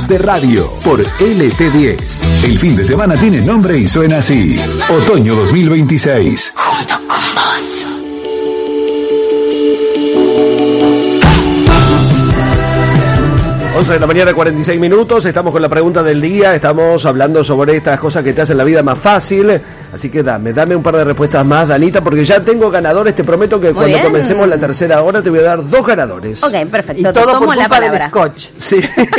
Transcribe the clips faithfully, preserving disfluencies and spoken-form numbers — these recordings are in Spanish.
Plus de Radio por L T diez. El fin de semana tiene nombre y suena así. Otoño dos mil veintiséis. Junto con vos. once de la mañana, cuarenta y seis minutos, estamos con la pregunta del día, estamos hablando sobre estas cosas que te hacen la vida más fácil, así que dame, dame un par de respuestas más, Danita, porque ya tengo ganadores, te prometo que Muy cuando bien. comencemos la tercera hora te voy a dar dos ganadores. Ok, perfecto, y te todo tomo por la culpa del palabra. Scotch. Sí.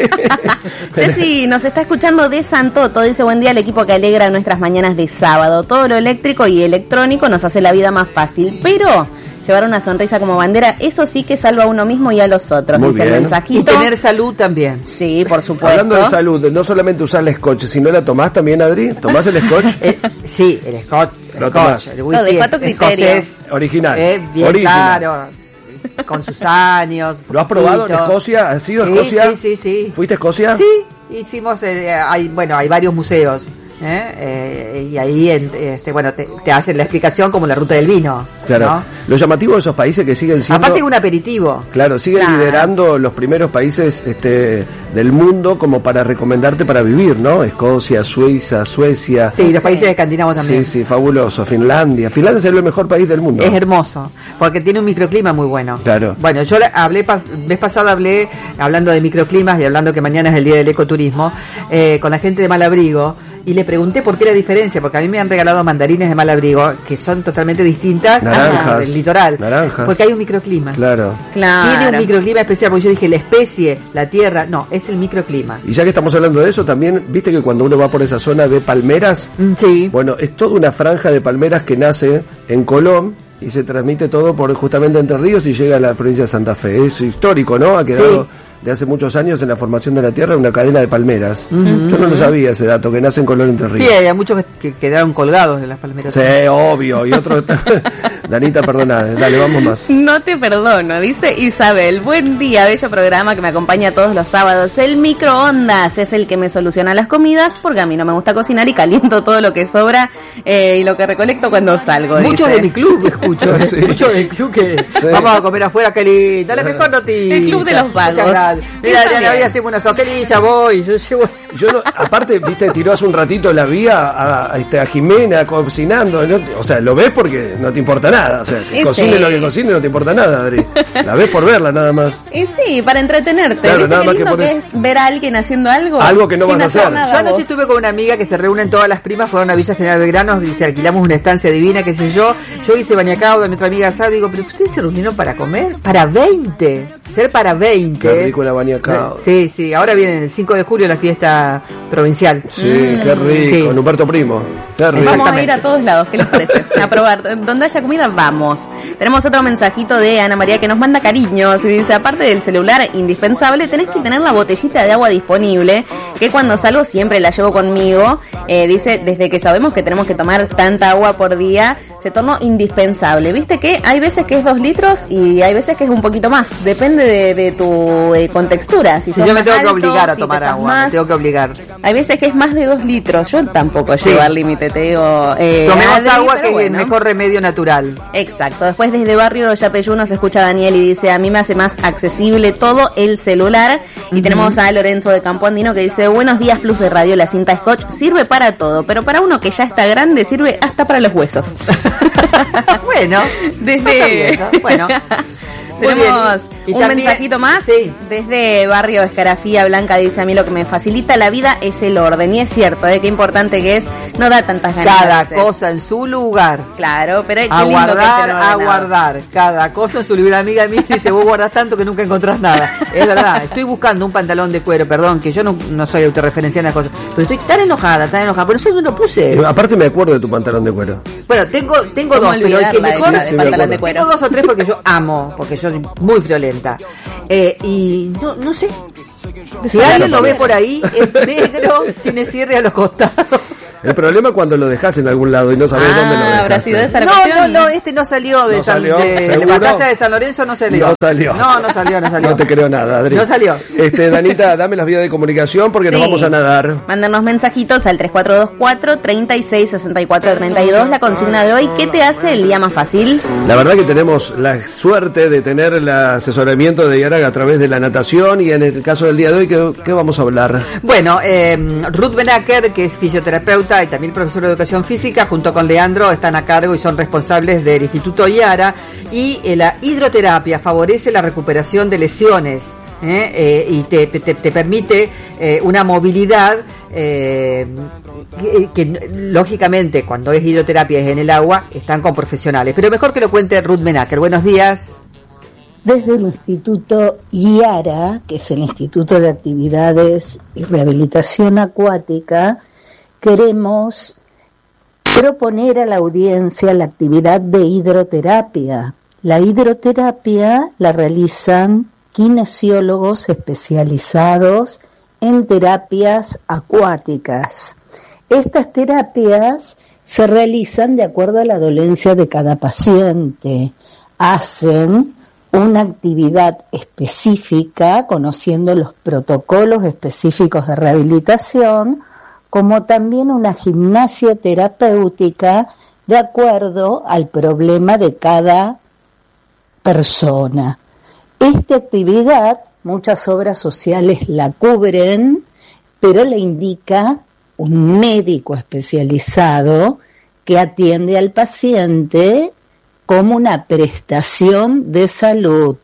Ceci nos está escuchando de Santoto, dice buen día al equipo que alegra nuestras mañanas de sábado, todo lo eléctrico y electrónico nos hace la vida más fácil, pero... llevar una sonrisa como bandera, eso sí que salva a uno mismo y a los otros. Muy dice bien. el mensajito. Y tener salud también. Sí, por supuesto. Hablando de salud, no solamente usar el scotch, sino la tomás también, Adri. ¿Tomás el scotch? Eh, sí, el Scotch. El Lo Scotch, tomás. el No, whisky deja tu criterio. escocés, Original. eh, bien Original. claro. Con sus años. ¿Lo has probado en Escocia? ¿Has ido a Sí, Escocia? Sí, sí, sí. ¿Fuiste a Escocia? Sí, hicimos, eh, hay, bueno, hay varios museos. ¿eh? Eh, y ahí, en, este, bueno, te, te hacen la explicación como la ruta del vino. Claro. ¿no? Lo llamativo de esos países que siguen siendo... Aparte es un aperitivo. Claro, siguen Claro. liderando los primeros países este, del mundo como para recomendarte para vivir, ¿no? Escocia, Suiza, Suecia. Sí, los países escandinavos también. Sí, sí, fabuloso. Finlandia. Finlandia es el mejor país del mundo. Es hermoso, porque tiene un microclima muy bueno. Claro. Bueno, yo la- hablé, pas- vez pasada hablé, hablando de microclimas y hablando que mañana es el día del ecoturismo, eh, con la gente de Malabrigo, y le pregunté por qué la diferencia, porque a mí me han regalado mandarines de Malabrigo, que son totalmente distintas Naranjas. a del litoral. Naranjas. Porque hay un microclima. Claro. Claro. Tiene un microclima especial, porque yo dije la especie, la tierra, no, es el microclima. Y ya que estamos hablando de eso, también, viste que cuando uno va por esa zona ve palmeras. Mm, Sí. Bueno, es toda una franja de palmeras que nace en Colón y se transmite todo por justamente Entre Ríos y llega a la provincia de Santa Fe. Es histórico, ¿no? Ha quedado Sí. de hace muchos años en la formación de la tierra una cadena de palmeras. Yo no lo sabía ese dato, que nace en Colón, Entre Sí, Ríos. hay muchos que, que quedaron colgados de las palmeras. Sí, obvio. Y otro... Danita, perdona, dale, vamos más. No te perdono, dice Isabel. Buen día, bello programa que me acompaña todos los sábados. El microondas es el que me soluciona las comidas porque a mí no me gusta cocinar y caliento todo lo que sobra eh, y lo que recolecto cuando salgo. Muchos dice. de mi club escucho, Sí. muchos del club que Sí. vamos a comer afuera, que lindo, la mejor noticia. El club de los vagos. Muchas gracias. Mira, Yo ya también. hoy hacemos una sotelilla, voy, yo llevo... Yo no, aparte, viste, tiró hace un ratito la vía a, a, este, a Jimena cocinando, ¿no? O sea, lo ves porque no te importa nada, o sea, que Sí. cocine lo que cocine no te importa nada, Adri. La ves por verla nada más. Y sí, para entretenerte. Claro, ¿Viste nada qué más que lindo por que eso. es ver a alguien haciendo algo? Algo que no sin vas a hacer. nada Yo anoche vos. estuve con una amiga que se reúnen todas las primas, fueron a Villa General Belgrano, dice, alquilamos una estancia divina, qué sé yo. Yo hice bañacauda, mi otra amiga asada, digo, pero ustedes se reunieron para comer, para veinte, ser para veinte. Qué rico la bañacauda. Sí, sí, ahora viene el cinco de julio la fiesta provincial. Sí, qué rico, Sí. con Humberto Primo. Qué rico. Vamos a ir a todos lados, ¿qué les parece? A probar. Donde haya comida, vamos. Tenemos otro mensajito de Ana María que nos manda cariños y dice, aparte del celular indispensable, tenés que tener la botellita de agua disponible, que cuando salgo siempre la llevo conmigo. Eh, dice, desde que sabemos que tenemos que tomar tanta agua por día, se tornó indispensable. Viste que hay veces que es dos litros y hay veces que es un poquito más. Depende de, de tu eh, contextura. Si Si sos yo me más tengo que alto, obligar a si tomar pesas agua, más. me tengo que obligar. Hay veces que es más de dos litros. Yo tampoco Sí. llego al límite, te digo. Eh, Tomemos Adri, agua, pero que es bueno. el mejor remedio natural. Exacto. Después desde Barrio Yapeyú nos escucha Daniel y dice, a mí me hace más accesible todo el celular. Y tenemos a Lorenzo de Campo Andino que dice, buenos días Plus de Radio, la cinta Scotch sirve para todo, pero para uno que ya está grande sirve hasta para los huesos. Bueno, Desde... está bien, ¿no? Bueno. Muy Tenemos bien. Y un también- mensajito más Sí. desde Barrio Escarafía Blanca, dice, a mí lo que me facilita la vida es el orden, y es cierto, ¿eh? Qué importante que es, no da tantas ganas de Cada hacer. cosa en su lugar. Claro, pero qué A lindo que es guardar, tener a ordenado. guardar. Cada cosa en su lugar. Una amiga mía dice, vos guardás tanto que nunca encontrás nada. Es verdad, estoy buscando un pantalón de cuero, perdón, que yo no, no soy autorreferencial en las cosas, pero estoy tan enojada, tan enojada, por eso no lo puse. Eh, aparte me acuerdo de tu pantalón de cuero. Bueno, tengo, tengo ¿Cómo dos, pero el que olvidarla mejor... esa Sí, de sí, me pantalón de acuerdo. cuero? Tengo dos o tres porque yo amo, porque yo soy muy friolenta. Eh, y no, no sé. Si alguien lo ve por ahí, es negro, tiene cierre a los costados. El problema es cuando lo dejas en algún lado y no sabés ah, dónde lo dejaste. ¿Habrá sido esa la No, cuestión? no, no, este no salió de, ¿No San, salió? de, de ¿Seguro? Batalla de San Lorenzo, no salió. No salió. No, no salió, no salió. No te creo nada, Adri. No salió. Este, Danita, dame las vías de comunicación porque Sí. nos vamos a nadar. Mándanos mensajitos al tres cuatro dos cuatro, tres seis, seis cuatro, tres dos. La consigna de hoy, ¿qué te hace el día más fácil? La verdad que tenemos la suerte de tener el asesoramiento de Yara a través de la natación y en el caso del día de hoy, ¿qué, qué vamos a hablar? Bueno, eh, Ruth Benacker, que es fisioterapeuta y también profesor de educación física, junto con Leandro, están a cargo y son responsables del Instituto Yara. Y eh, la hidroterapia favorece la recuperación de lesiones. ¿eh? Eh, y te, te, te permite eh, una movilidad eh, que, que lógicamente cuando es hidroterapia es en el agua, están con profesionales. Pero mejor que lo cuente Ruth Benacker. Buenos días. Desde el Instituto IARA, que es el Instituto de Actividades y Rehabilitación Acuática, queremos proponer a la audiencia la actividad de hidroterapia. La hidroterapia la realizan kinesiólogos especializados en terapias acuáticas. Estas terapias se realizan de acuerdo a la dolencia de cada paciente. Hacen una actividad específica, conociendo los protocolos específicos de rehabilitación, como también una gimnasia terapéutica de acuerdo al problema de cada persona. Esta actividad, muchas obras sociales la cubren, pero le indica un médico especializado que atiende al paciente como una prestación de salud.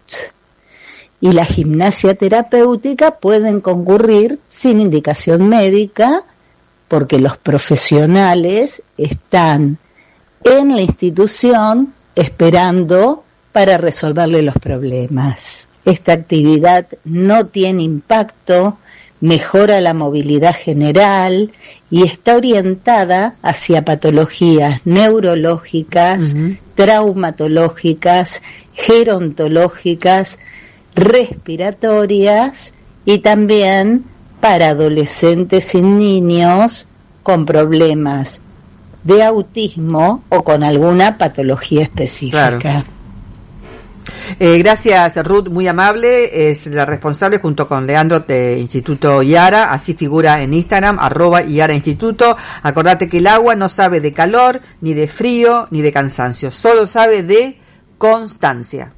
Y la gimnasia terapéutica pueden concurrir sin indicación médica porque los profesionales están en la institución esperando para resolverle los problemas. Esta actividad no tiene impacto, mejora la movilidad general y está orientada hacia patologías neurológicas, uh-huh. traumatológicas, gerontológicas, respiratorias y también para adolescentes y niños con problemas de autismo o con alguna patología específica. Claro. Eh, gracias, Ruth, muy amable. Es la responsable junto con Leandro de Instituto Yara, así figura en Instagram, arroba Yara Instituto. Acordate que el agua no sabe de calor, ni de frío, ni de cansancio, solo sabe de constancia.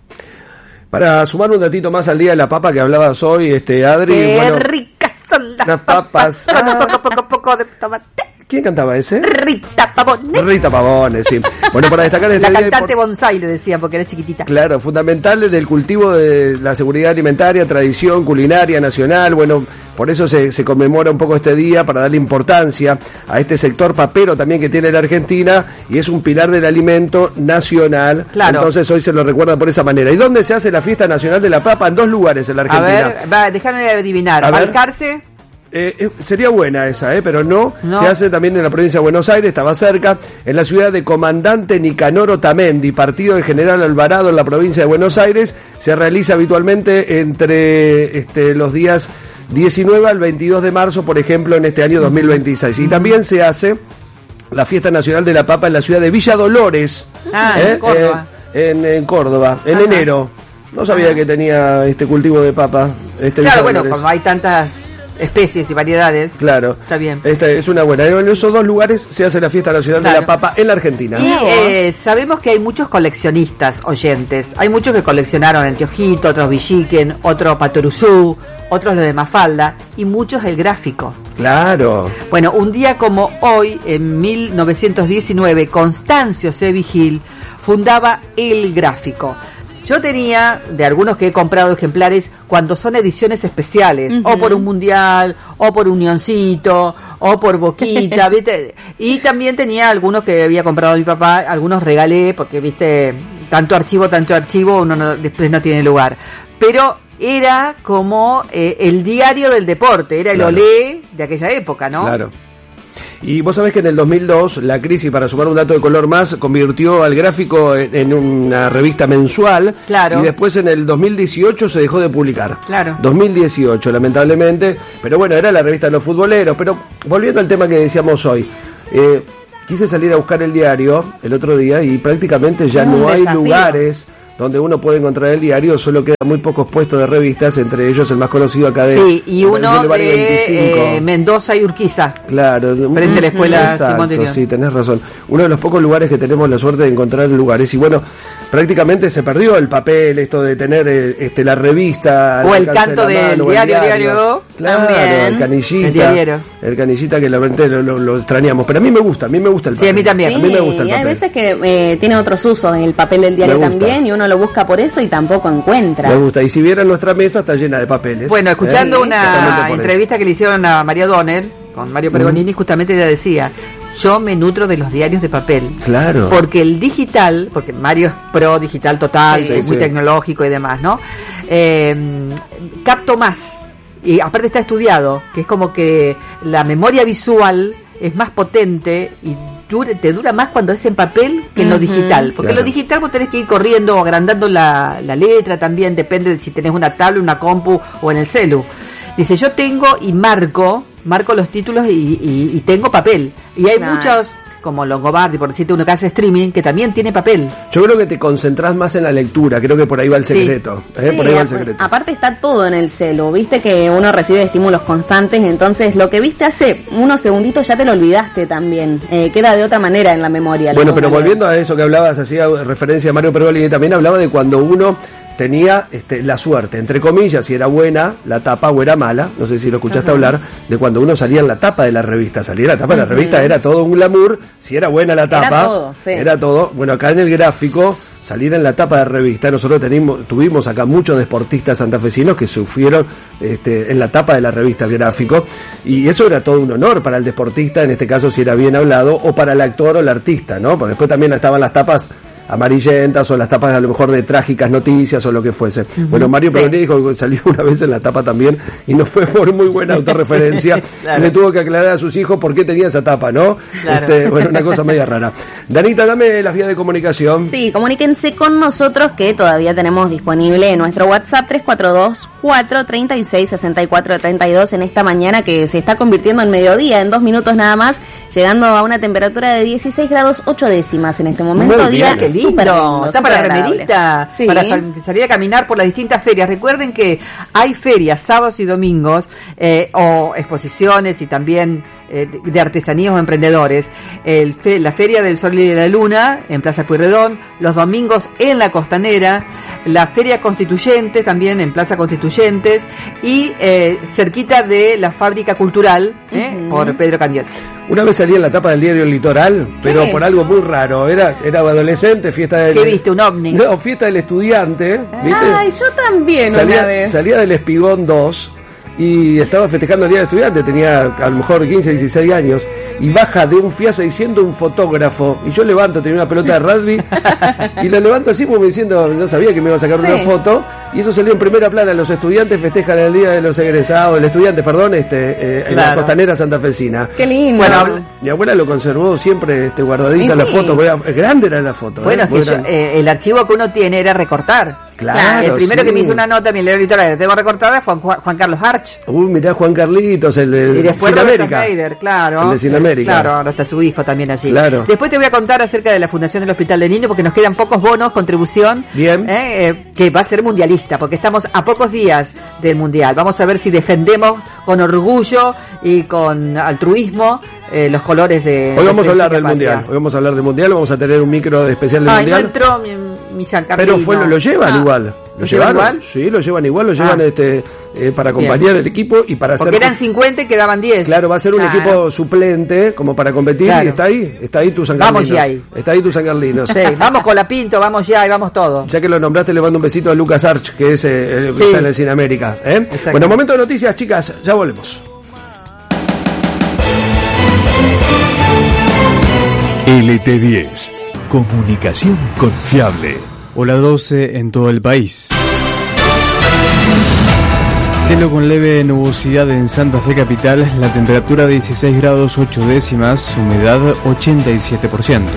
Para sumar un datito más al día de la papa que hablabas hoy, este Adri. Qué bueno, ricas son las, las papas. papas. Con poco, poco, poco de tomate. ¿Quién cantaba ese? Rita Pavone. Rita Pavone, sí. Bueno, para destacar este la día cantante por... bonsai le decían porque era chiquitita. Claro, fundamental del cultivo de la seguridad alimentaria, tradición culinaria nacional. Bueno, por eso se, se conmemora un poco este día para darle importancia a este sector papero también que tiene la Argentina y es un pilar del alimento nacional. Claro. Entonces hoy se lo recuerda por esa manera. ¿Y dónde se hace la fiesta nacional de la papa? En dos lugares en la Argentina. A ver, va, déjame adivinar. Balcarce. Eh, eh, sería buena esa, eh, pero no. no. Se hace también en la provincia de Buenos Aires, estaba cerca, en la ciudad de Comandante Nicanor Otamendi, partido de General Alvarado en la provincia de Buenos Aires. Se realiza habitualmente entre este, los días diecinueve al veintidós de marzo, por ejemplo, en este año dos mil veintiséis. Y también se hace la fiesta nacional de la papa en la ciudad de Villa Dolores, ah, eh, en Córdoba, eh, en, en Córdoba, en Ajá. enero. No sabía Ajá. que tenía este cultivo de papa. Este claro, bueno, como hay tantas especies y variedades. Claro. Está bien. Esta es una buena. En esos dos lugares se hace la fiesta nacional claro. de la papa en la Argentina. Y eh, sabemos que hay muchos coleccionistas oyentes. Hay muchos que coleccionaron anteojito, otros villiquen, otros patoruzú, otros lo de Mafalda y muchos el gráfico. Claro. Bueno, un día como hoy, en mil novecientos diecinueve, Constancio C. Vigil fundaba El Gráfico. Yo tenía de algunos que he comprado ejemplares cuando son ediciones especiales, uh-huh. o por un mundial, o por Unioncito, o por Boquita, ¿viste? Y también tenía algunos que había comprado mi papá, algunos regalé, porque, viste, tanto archivo, tanto archivo, uno no, después no tiene lugar. Pero era como eh, el diario del deporte, era el claro. olé de aquella época, ¿no? Claro. Y vos sabés que en el dos mil dos la crisis, para sumar un dato de color más, convirtió al gráfico en, en una revista mensual. Claro. Y después en el dos mil dieciocho se dejó de publicar. Claro. dos mil dieciocho, lamentablemente. Pero bueno, era la revista de los futboleros. Pero volviendo al tema que decíamos hoy, Eh, quise salir a buscar el diario el otro día y prácticamente ya no hay desafío. lugares donde uno puede encontrar el diario, solo quedan muy pocos puestos de revistas, entre ellos el más conocido acá de Sí, y uno Boulevard veinticinco. de eh, Mendoza y Urquiza. Claro, Frente a la escuela exacto, Simón de León. sí, tenés razón. Uno de los pocos lugares que tenemos la suerte de encontrar lugares. Y bueno, prácticamente se perdió el papel, esto de tener eh, este la revista. O al el alcance canto de la del mano, o el diario, diario. Claro, También. el canillita. El diariero. El canillita que la verdad lo, lo, lo extrañamos. Pero a mí me gusta, a mí me gusta el Sí, papel. a mí también. A mí me gusta el y hay papel. veces que eh, tiene otros usos en el papel del diario Me gusta. también, y uno lo busca por eso y tampoco encuentra. Me gusta. Y si vieran nuestra mesa, está llena de papeles. Bueno, escuchando ¿Eh? una Exactamente por entrevista que le hicieron a María O'Donnell con Mario Pergolini, justamente ella decía: yo me nutro de los diarios de papel. Claro. Porque el digital, porque Mario es pro digital total, Sí, es sí. muy tecnológico y demás, ¿no? Eh, capto más. Y aparte está estudiado, que es como que la memoria visual es más potente y dura- te dura más cuando es en papel que en lo Ujú. digital. Porque en Claro. lo digital vos tenés que ir corriendo o agrandando la, la letra también, depende de si tenés una tabla, una compu o en el celu. Dice, yo tengo y marco, marco los títulos y, y- y tengo papel. Y hay Claro. muchos, como Longobardi, por decirte uno que hace streaming, que también tiene papel. Yo creo que te concentrás más en la lectura, creo que por ahí va el Sí. secreto. ¿eh? Sí, por ahí va el ap- secreto. aparte está todo en el celu, viste que uno recibe estímulos constantes, entonces lo que viste hace unos segunditos ya te lo olvidaste también, eh, queda de otra manera en la memoria. Bueno, la pero memoria. volviendo a eso que hablabas, hacía referencia a Mario Pergolini, también hablaba de cuando uno tenía este, la suerte, entre comillas, si era buena la tapa o era mala, no sé si lo escuchaste hablar, de cuando uno salía en la tapa de la revista, salía en la tapa de la revista, era todo un glamour, si era buena la tapa, Era todo, sí. era todo. Bueno, acá en el gráfico, salir en la tapa de revista, nosotros tenemos, tuvimos acá muchos deportistas santafesinos que sufrieron este, en la tapa de la revista El Gráfico, y eso era todo un honor para el deportista, en este caso si era bien hablado, o para el actor o el artista, ¿no? Porque después también estaban las tapas amarillentas o las tapas a lo mejor de trágicas noticias o lo que fuese. Bueno, Mario Sí. Pergolini dijo que salió una vez en la tapa también y no fue por muy buena autorreferencia. Claro. Y le tuvo que aclarar a sus hijos por qué tenía esa tapa, ¿no? Claro. Este, bueno, una cosa media rara. Danita, dame las vías de comunicación. Sí, comuníquense con nosotros que todavía tenemos disponible en nuestro WhatsApp tres cuatro dos, cuatro tres seis, seis cuatro tres dos en esta mañana que se está convirtiendo en mediodía, en dos minutos nada más, llegando a una temperatura de dieciséis grados ocho décimas en este momento. Muy día bien, Qué lindo, súper lindo, está súper para agradable. remerita, Sí. para sal- salir a caminar por las distintas ferias. Recuerden que hay ferias sábados y domingos, eh, o exposiciones y también eh, de, de artesanías o emprendedores. El fe- la Feria del Sol y de la Luna en Plaza Pueyrredón, los domingos en la Costanera, la Feria Constituyentes también en Plaza Constituyentes y eh, cerquita de la Fábrica Cultural, eh, Ujú. por Pedro Candioti. Una vez salí en la tapa del diario El Litoral, pero es por algo muy raro. Era, era adolescente, fiesta del... ¿Qué viste? ¿Un ovni? No, fiesta del estudiante, ¿viste? Ay, yo también una salía, vez. salía del Espigón dos y estaba festejando el día del estudiante, tenía a lo mejor quince, dieciséis años, y baja de un Fiat seiscientos un fotógrafo, y yo levanto, tenía una pelota de rugby, y la levanto así como diciendo, no sabía que me iba a sacar Sí. una foto, y eso salió en primera plana, los estudiantes festejan el día de los egresados, el estudiante, perdón, este eh, en la Claro. Costanera santafesina. Qué lindo. Bueno, habla- Mi abuela lo conservó siempre este guardadita Y la sí. foto, voy a- grande era la foto. Bueno, ¿eh? es Muy que yo- grande. eh, el archivo que uno tiene era recortar. Claro, El primero sí. que me hizo una nota, mi leer la tengo recortada, fue Juan, Juan Carlos Arch. Uy, mirá Juan Carlitos, el de Y después Sin Roberto América. Schneider, claro. El de Sin América. Claro, ahora está su hijo también allí. Claro. Después te voy a contar acerca de la Fundación del Hospital de Niños, porque nos quedan pocos bonos, contribución. Bien. eh, eh, que va a ser mundialista, porque estamos a pocos días del Mundial. Vamos a ver si defendemos con orgullo y con altruismo eh, los colores de... Hoy vamos de a hablar Ciencia del Patria. Mundial. Hoy vamos a hablar del Mundial, vamos a tener un micro especial del Ay, no Mundial. entró mi, mi San Carlino. Pero fue lo, lo llevan Ah. igual. ¿Lo ¿Lo llevan llevaron? igual? Sí, lo llevan igual, lo llevan Ah. este eh, para acompañar el equipo y para Porque hacer... eran cincuenta y quedaban diez. Claro, va a ser un Claro. equipo suplente como para competir Claro. y está ahí, está ahí tu San Vamos Carlinos. ya ahí. Está ahí tu San Carlinos. Sí, vamos con la Pinto, vamos ya y vamos todo. Ya que lo nombraste, le mando un besito a Lucas Arch, que es eh, el que Sí. está en el Cine América. ¿eh? Exacto. Bueno, momento de noticias, chicas, ya volvemos. L T diez. Comunicación confiable. Hola doce en todo el país. Cielo con leve nubosidad en Santa Fe capital, la temperatura dieciséis grados ocho décimas, humedad ochenta y siete por ciento.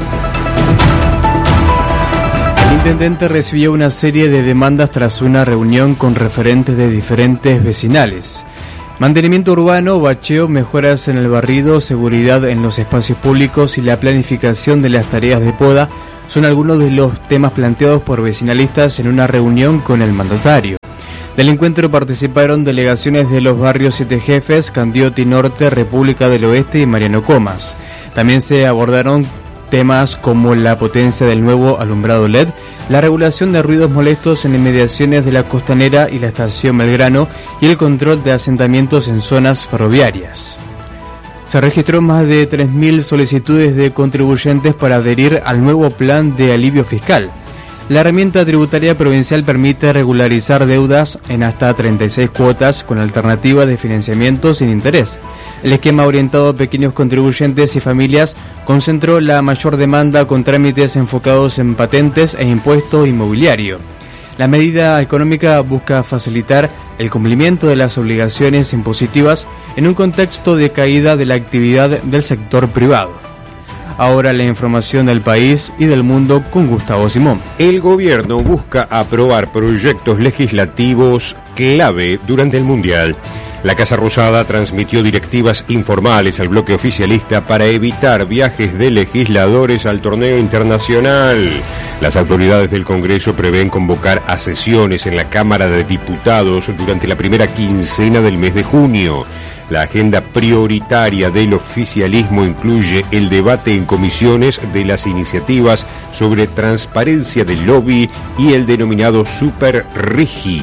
El intendente recibió una serie de demandas tras una reunión con referentes de diferentes vecinales. Mantenimiento urbano, bacheo, mejoras en el barrido, seguridad en los espacios públicos y la planificación de las tareas de poda son algunos de los temas planteados por vecinalistas en una reunión con el mandatario. Del encuentro participaron delegaciones de los barrios Siete Jefes, Candioti Norte, República del Oeste y Mariano Comas. También se abordaron temas como la potencia del nuevo alumbrado L E D, la regulación de ruidos molestos en inmediaciones de la Costanera y la estación Belgrano y el control de asentamientos en zonas ferroviarias. Se registró más de tres mil solicitudes de contribuyentes para adherir al nuevo plan de alivio fiscal. La herramienta tributaria provincial permite regularizar deudas en hasta treinta y seis cuotas con alternativa de financiamiento sin interés. El esquema orientado a pequeños contribuyentes y familias concentró la mayor demanda con trámites enfocados en patentes e impuesto inmobiliario. La medida económica busca facilitar el cumplimiento de las obligaciones impositivas en un contexto de caída de la actividad del sector privado. Ahora la información del país y del mundo con Gustavo Simón. El gobierno busca aprobar proyectos legislativos clave durante el Mundial. La Casa Rosada transmitió directivas informales al bloque oficialista para evitar viajes de legisladores al torneo internacional. Las autoridades del Congreso prevén convocar a sesiones en la Cámara de Diputados durante la primera quincena del mes de junio. La agenda prioritaria del oficialismo incluye el debate en comisiones de las iniciativas sobre transparencia del lobby y el denominado Super Rigi.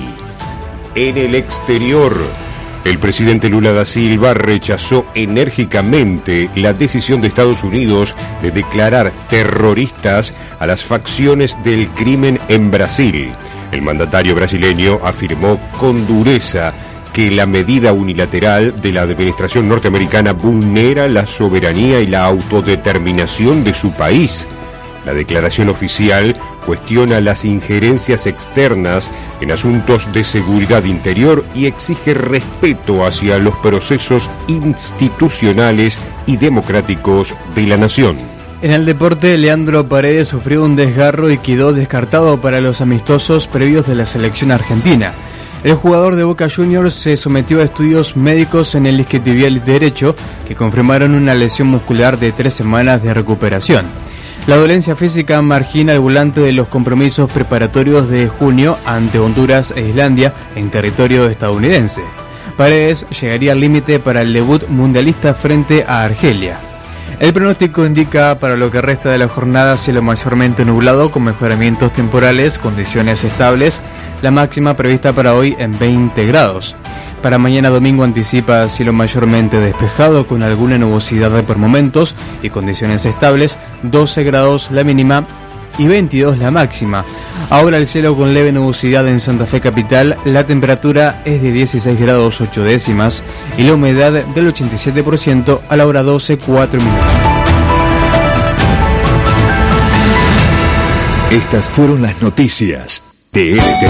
En el exterior, el presidente Lula da Silva rechazó enérgicamente la decisión de Estados Unidos de declarar terroristas a las facciones del crimen en Brasil. El mandatario brasileño afirmó con dureza que la medida unilateral de la administración norteamericana vulnera la soberanía y la autodeterminación de su país. La declaración oficial cuestiona las injerencias externas en asuntos de seguridad interior y exige respeto hacia los procesos institucionales y democráticos de la nación. En el deporte, Leandro Paredes sufrió un desgarro y quedó descartado para los amistosos previos de la selección argentina. El jugador de Boca Juniors se sometió a estudios médicos en el isquiotibial derecho que confirmaron una lesión muscular de tres semanas de recuperación. La dolencia física margina el volante de los compromisos preparatorios de junio ante Honduras e Islandia en territorio estadounidense. Paredes llegaría al límite para el debut mundialista frente a Argelia. El pronóstico indica para lo que resta de la jornada cielo mayormente nublado con mejoramientos temporales, condiciones estables, la máxima prevista para hoy en veinte grados. Para mañana domingo anticipa cielo mayormente despejado con alguna nubosidad por momentos y condiciones estables, doce grados la mínima y veintidós la máxima. Ahora el cielo con leve nubosidad en Santa Fe capital, la temperatura es de dieciséis grados ocho décimas y la humedad del ochenta y siete por ciento a la hora doce, cuatro minutos. Estas fueron las noticias de L T